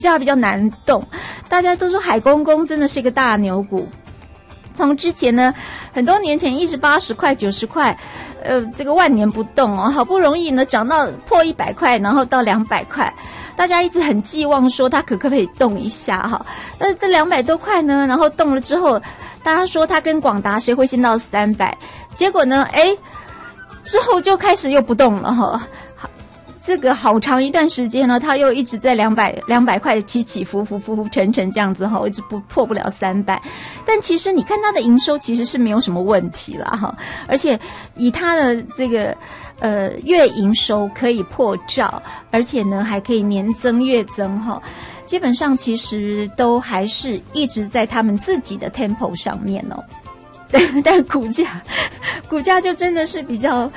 价比较难动。大家都说海公公真的是一个大牛股，从之前呢很多年前一直80块90块，这个万年不动哦，好不容易呢涨到破100块，然后到200块，大家一直很寄望说它可不可以动一下哈。但这200多块呢，然后动了之后，大家说它跟广达谁会先到300，结果呢，之后就开始又不动了哈。这个好长一段时间呢，它又一直在200块起起伏伏浮浮沉沉这样子哈，一直破不了300。但其实你看它的营收其实是没有什么问题啦哈，而且以它的这个月营收可以破兆，而且呢还可以年增月增哈，基本上其实都还是一直在他们自己的 tempo 上面哦。但股价就真的是比较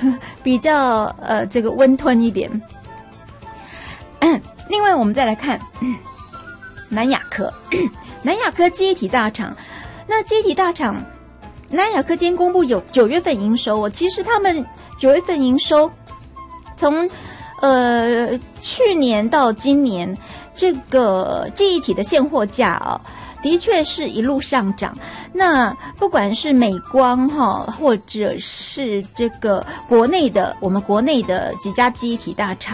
这个温吞一点。另外我们再来看南亚科，南亚科记忆体大厂。那记忆体大厂南亚科今天公布有9月份营收，其实他们9月份营收从去年到今年，这个记忆体的现货价的确是一路上涨。那不管是美光或者是这个我们国内的几家记忆体大厂，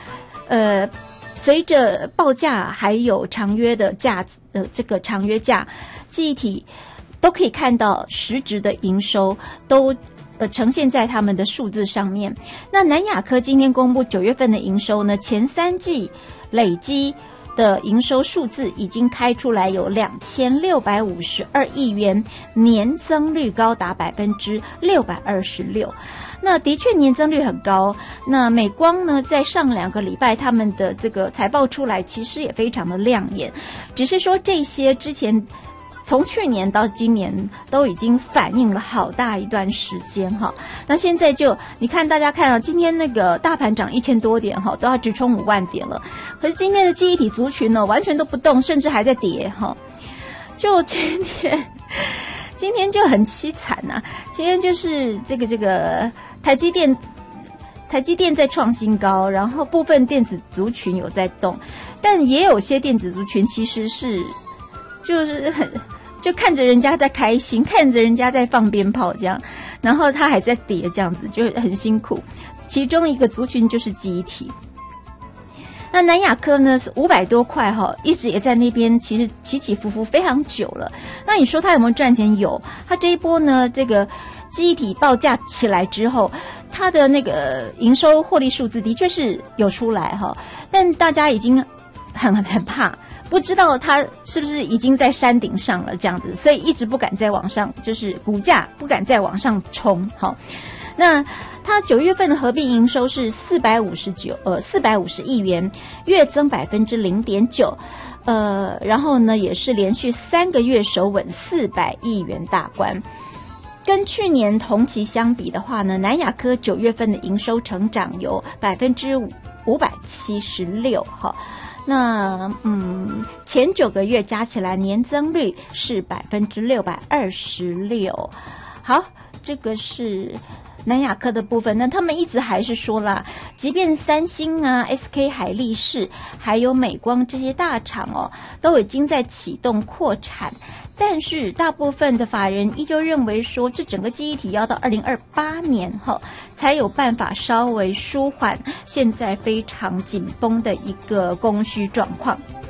随着报价还有长约的这个长约价，记忆体都可以看到实质的营收都呈现在他们的数字上面。那南亚科今天公布9月份的营收呢，前3季累积的营收数字已经开出来有2652亿元，年增率高达626%。那的确年增率很高。那美光呢，在上2个礼拜他们的这个财报出来，其实也非常的亮眼，只是说这些之前从去年到今年都已经反映了好大一段时间哈。那现在就你看，大家看今天那个大盘涨1000多点哈，都要直冲5万点了。可是今天的记忆体族群呢，完全都不动，甚至还在跌哈。就今天就很凄惨啊！今天就是这个台积电在创新高，然后部分电子族群有在动，但也有些电子族群其实是就看着人家在开心，看着人家在放鞭炮这样，然后它还在跌这样子，就很辛苦。其中一个族群就是记忆体。那南亚科呢是500多块一直也在那边，其实起起伏伏非常久了。那你说它有没有赚钱？有。它这一波呢，这个记忆体报价起来之后，它的那个营收获利数字的确是有出来但大家已经很怕，不知道它是不是已经在山顶上了这样子，所以一直不敢再往上，就是股价不敢再往上冲那它9月份的合并营收是450亿元，月增0.9%，然后呢也是连续3个月守稳400亿元大关。跟去年同期相比的话呢，南亚科9月份的营收成长有576%那前9个月加起来年增率是626%。好，这个是南亚科的部分。那他们一直还是说啦，即便三星啊、SK 海力士还有美光这些大厂都已经在启动扩产，但是大部分的法人依旧认为说，这整个记忆体要到2028年后才有办法稍微舒缓现在非常紧绷的一个供需状况。